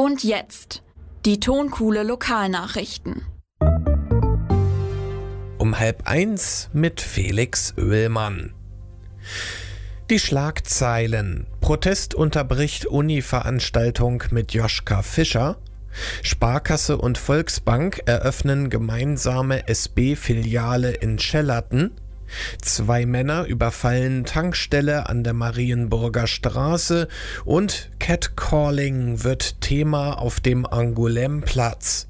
Und jetzt die Tonkuhle Lokalnachrichten. Um 12:30 mit Felix Oehlmann. Die Schlagzeilen: Protest unterbricht Uni-Veranstaltung mit Joschka Fischer. Sparkasse und Volksbank eröffnen gemeinsame SB-Filiale in Schellerten. 2 Männer überfallen Tankstelle an der Marienburger Straße und Catcalling wird Thema auf dem Angoulême-Platz.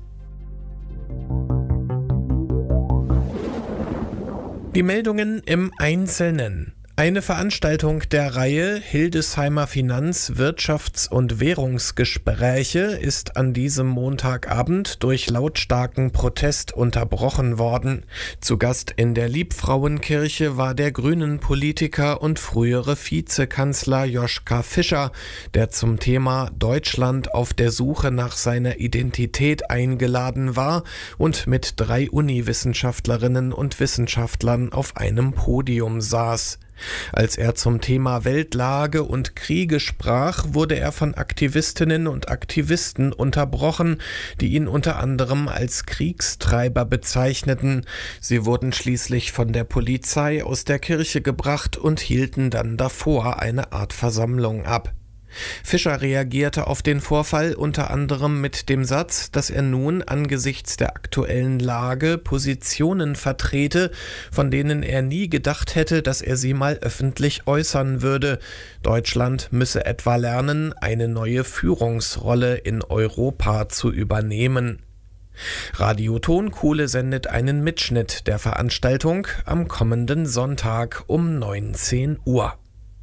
Die Meldungen im Einzelnen. Eine Veranstaltung der Reihe Hildesheimer Finanz-, Wirtschafts- und Währungsgespräche ist an diesem Montagabend durch lautstarken Protest unterbrochen worden. Zu Gast in der Liebfrauenkirche war der Grünen-Politiker und frühere Vizekanzler Joschka Fischer, der zum Thema Deutschland auf der Suche nach seiner Identität eingeladen war und mit 3 Uniwissenschaftlerinnen und Wissenschaftlern auf einem Podium saß. Als er zum Thema Weltlage und Kriege sprach, wurde er von Aktivistinnen und Aktivisten unterbrochen, die ihn unter anderem als Kriegstreiber bezeichneten. Sie wurden schließlich von der Polizei aus der Kirche gebracht und hielten dann davor eine Art Versammlung ab. Fischer reagierte auf den Vorfall unter anderem mit dem Satz, dass er nun angesichts der aktuellen Lage Positionen vertrete, von denen er nie gedacht hätte, dass er sie mal öffentlich äußern würde. Deutschland müsse etwa lernen, eine neue Führungsrolle in Europa zu übernehmen. Radio Tonkuhle sendet einen Mitschnitt der Veranstaltung am kommenden Sonntag um 19 Uhr.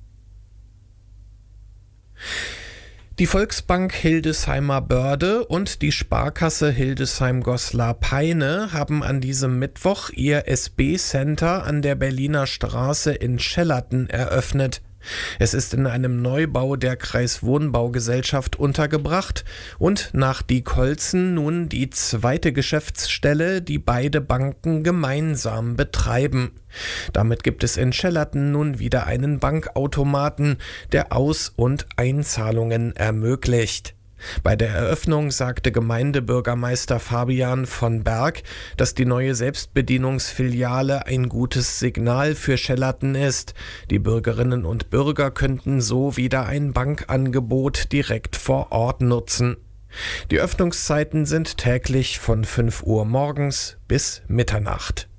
Die Volksbank Hildesheimer Börde und die Sparkasse Hildesheim-Goslar-Peine haben an diesem Mittwoch ihr SB-Center an der Berliner Straße in Schellerten eröffnet. Es ist in einem Neubau der Kreiswohnbaugesellschaft untergebracht und nach Die Kolzen nun die 2. Geschäftsstelle, die beide Banken gemeinsam betreiben. Damit gibt es in Schellerten nun wieder einen Bankautomaten, der Aus- und Einzahlungen ermöglicht. Bei der Eröffnung sagte Gemeindebürgermeister Fabian von Berg, dass die neue Selbstbedienungsfiliale ein gutes Signal für Schellerten ist. Die Bürgerinnen und Bürger könnten so wieder ein Bankangebot direkt vor Ort nutzen. Die Öffnungszeiten sind täglich von 5 Uhr morgens bis Mitternacht.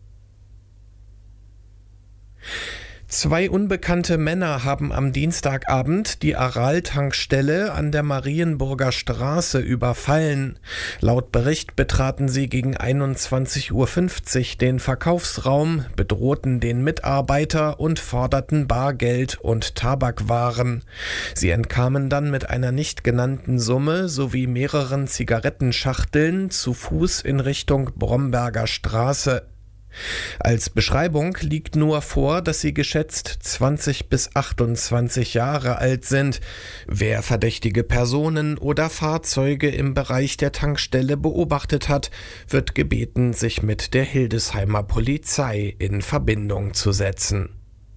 2 unbekannte Männer haben am Dienstagabend die Aral-Tankstelle an der Marienburger Straße überfallen. Laut Bericht betraten sie gegen 21:50 Uhr den Verkaufsraum, bedrohten den Mitarbeiter und forderten Bargeld und Tabakwaren. Sie entkamen dann mit einer nicht genannten Summe sowie mehreren Zigarettenschachteln zu Fuß in Richtung Bromberger Straße. Als Beschreibung liegt nur vor, dass sie geschätzt 20 bis 28 Jahre alt sind. Wer verdächtige Personen oder Fahrzeuge im Bereich der Tankstelle beobachtet hat, wird gebeten, sich mit der Hildesheimer Polizei in Verbindung zu setzen.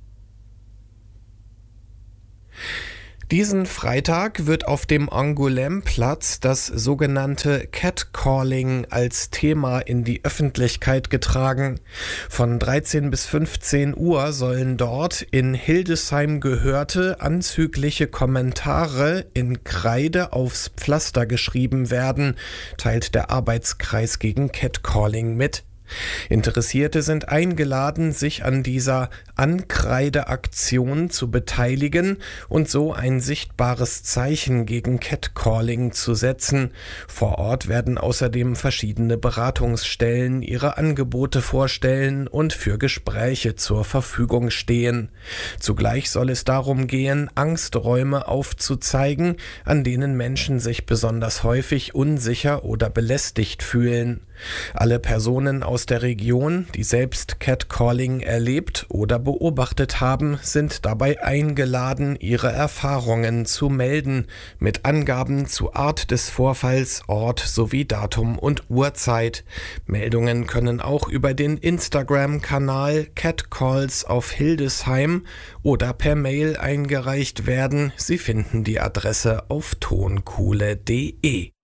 Diesen Freitag wird auf dem Angoulême-Platz das sogenannte Catcalling als Thema in die Öffentlichkeit getragen. Von 13 bis 15 Uhr sollen dort in Hildesheim gehörte anzügliche Kommentare in Kreide aufs Pflaster geschrieben werden, teilt der Arbeitskreis gegen Catcalling mit. Interessierte sind eingeladen, sich an dieser Ankreideaktion zu beteiligen und so ein sichtbares Zeichen gegen Catcalling zu setzen. Vor Ort werden außerdem verschiedene Beratungsstellen ihre Angebote vorstellen und für Gespräche zur Verfügung stehen. Zugleich soll es darum gehen, Angsträume aufzuzeigen, an denen Menschen sich besonders häufig unsicher oder belästigt fühlen. Alle Personen aus der Region, die selbst Catcalling erlebt oder beobachtet haben, sind dabei eingeladen, ihre Erfahrungen zu melden, mit Angaben zu Art des Vorfalls, Ort sowie Datum und Uhrzeit. Meldungen können auch über den Instagram-Kanal Catcalls auf Hildesheim oder per Mail eingereicht werden. Sie finden die Adresse auf tonkuhle.de.